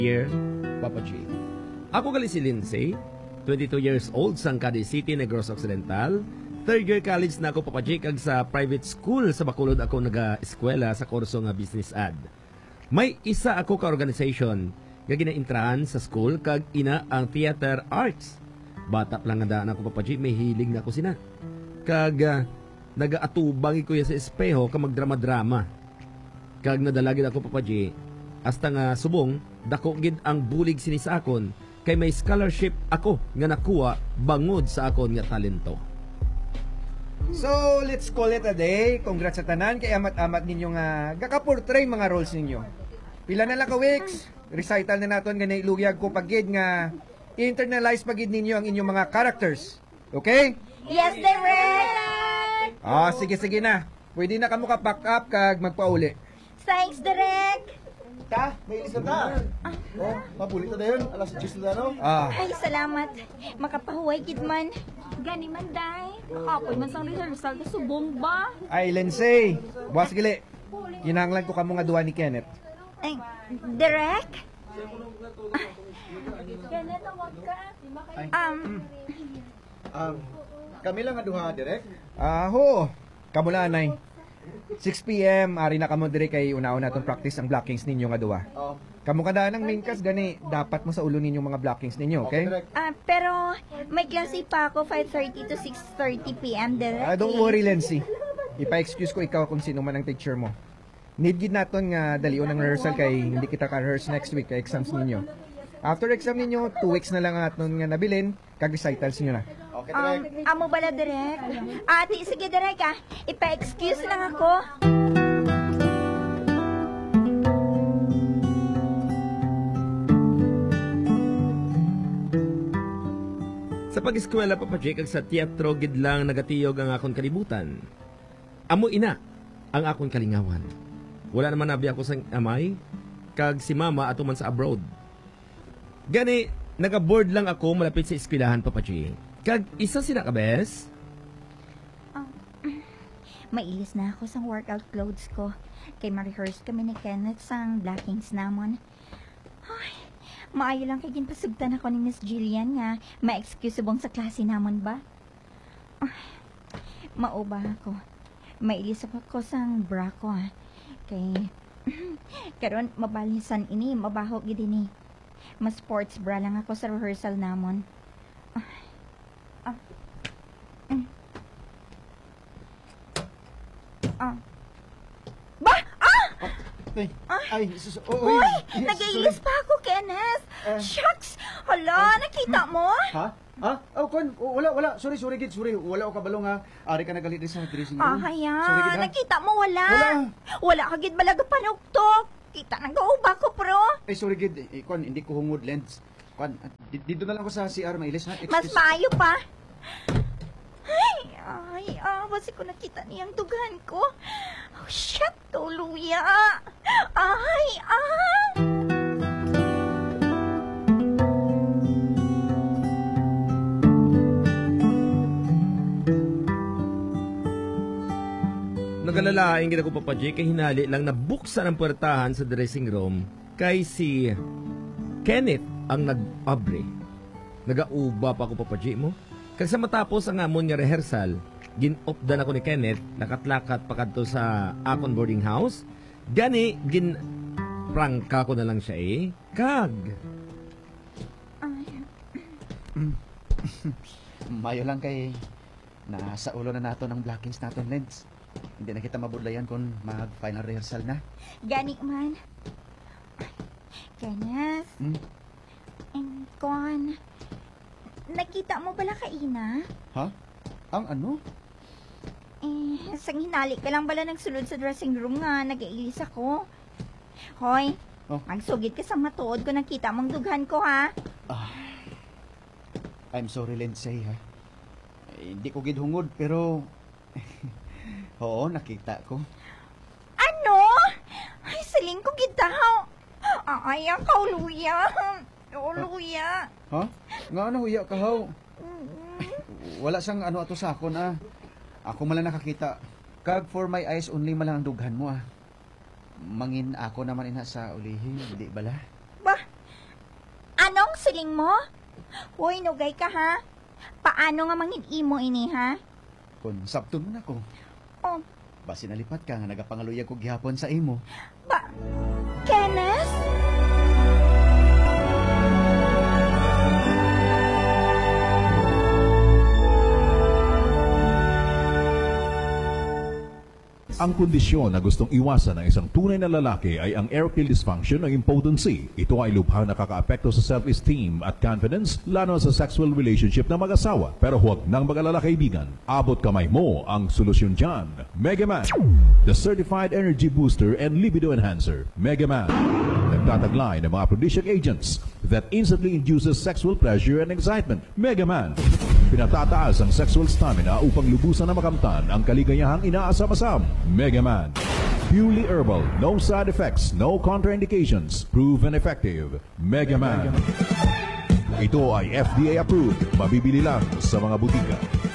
Year, Papa G. Ako gali si Lindsay, 22 years old sa Cadiz City, Negros Occidental. Third year college na ako, Papa G, kag sa private school sa Bacolod ako naga-eskwela sa kurso nga business ad. May isa ako ka organization nga ginaintrahan sa school kag ina ang theater arts. Bata lang nga daan ako, Papa G, may hilig na ako sina. Kag nagaatubang ko ya sa espeho ka magdrama-drama. Kag nadalagid ako, Papa G, hasta nga subong dako gid ang bulig sini sa akon kay may scholarship ako nga nakuha bangod sa akon nga talento. So, let's call it a day. Congrats sa tanan kay amat-amat ninyo nga gaka-portray mga roles ninyo. Pila na lang ka weeks, recital na naton nga nailuyag ko pagid nga internalize pagid ninyo ang inyong mga characters. Okay? Yes, Direk! Sige na. Pwede na kamo ka-pack up kag magpauli. Thanks, Direk! Ta, may ilis na ta. Mabulit na dayon. Alas 10 na no? Ay, salamat. Makapahuway gid man. Gani man, day. Kapoy man sang rehearsal ka subong ba? Ay, Lindsay. Buwas gili. Kinahanglan ko kamo nga duwa ni Kenneth. Ay, Direk? Kenneth, tawag ka. Kami lang nga duha, direct. Ho. Kamula, Nay. 6 p.m. Ari na kamo dire kay una-una natong practice ang blockings ninyo nga duwa. Oo. Kamo kada ng main cast gani dapat mo sa ulo ninyo mga blockings ninyo, okay? direct. Pero may klase pa ako 5:30 to 6:30 p.m. Direk. Don't worry, Lency. Ipa-excuse ko ikaw kung sino man ang teacher mo. Need gid naton nga dalion ang rehearsal kay hindi kita ka-rehearse next week kay exams ninyo. After exam ninyo, 2 weeks na lang aton nga nabilin kag recitals niyo na. Okay, direct. Amo bala, Direk? Ate, sige, Direk, ipa-excuse lang ako. Sa pag-eskwela, Papa G, kag sa teatro gid lang nagatiyog ang akon kalibutan. Amo ina ang akon kalingawan. Wala naman nabi ako sa amay kag si mama ato man sa abroad. Gani naga-board lang ako malapit sa eskwelahan, Papa G. Kag isa sila ka, bes? Mailis na ako sa workout clothes ko. Kay ma-rehearse kami ni Kenneth sang blockings namon. Ay, maayo lang kay ginpasugtan ako ni Miss Jillian nga ma-excusable sa klase namon ba? Ay, mauba ako. Mailis ako sang bra ko Kay, karon mabalisan ini, mabaho gid ini. Mas sports bra lang ako sa rehearsal namon. Ba? Ay, Uy! Nag-iilis pa ako, Kenneth! Shucks! Hala, nakita mo? Ha? Oh, kon, wala. Sorry, gid. Sorry, wala ko kabalo nga. Ari ka nagalit sa dressing room. Sorry, gid, Haya, ha? nakita mo wala? Wala ka gid balaga panuktok. Kita nang gauba ko, pro. Sorry, gid. Kon, hindi ko hungod lens. Kon, dito na lang ako sa CR, mailis ha. Mas maayo pa. Ay, basi ko nakita niyang dugan ko. Oh, shit, tuluya. Ay. Nagalalaing gid ako, Papa G, kay hinali lang nabuksan ang puwertahan sa dressing room kay si Kenneth ang nag-abre. Nagauba pa ako, Papa G mo. Kag sa matapos ang amon nga rehearsal, gin-opdan ako ni Kenneth, lakat-lakat pa kadto sa akon boarding house. Gani, prangka ko na lang siya Kag. Mayo lang kay nasa ulo na nato ng blockings naton, Lens. Hindi na kita mabudlayan kung mag-final rehearsal na. Gani man. Kenneth. Kon, nakita mo bala ka, Ina? Ha? Ang ano? Sang hinali ka lang bala nagsulod sa dressing room nga, nag-iilis ako. Hoy, magsugid ka sa matuod ko nakita mong dughan ko, ha? I'm sorry, Lindsay, ha? Hindi ko gidhungod, pero... Oo, nakita ko. Ano? Ay, saling ko gitaw. Ay, akaw, luya. Luya. Ha? Nga ano, huya ka, haw? Wala siyang ano ato sa akon, Ako malang nakakita. Kag for my eyes only malang ang dughan mo, Mangin ako naman ina sa ulihi, hindi bala? Ba? Anong siling mo? Uy, nugay ka ha? Paano nga mangin imo ini ha? Kung sabton mo na ko. Oh, Basi nalipat ka nga nagapangaluyag ko gihapon sa imo. Kenneth? Ang kondisyon na gustong iwasan ng isang tunay na lalaki ay ang erectile dysfunction o impotency. Ito ay lubhang nakakaapekto sa self-esteem at confidence, lalo sa sexual relationship ng mag-asawa. Pero huwag nang mag-alala kaibigan. Abot kamay mo ang solusyon dyan. Mega Man, the certified energy booster and libido enhancer. Mega Man, nagtataglay ng mga aphrodisiac agents that instantly induces sexual pleasure and excitement. Mega Man, pinatataas ang sexual stamina upang lubusan na makamtan ang kaligayahang inaasam-asam. Mega Man, purely herbal, no side effects, no contraindications, proven effective. Mega Man. Ito ay FDA approved, mabibili lang sa mga butika.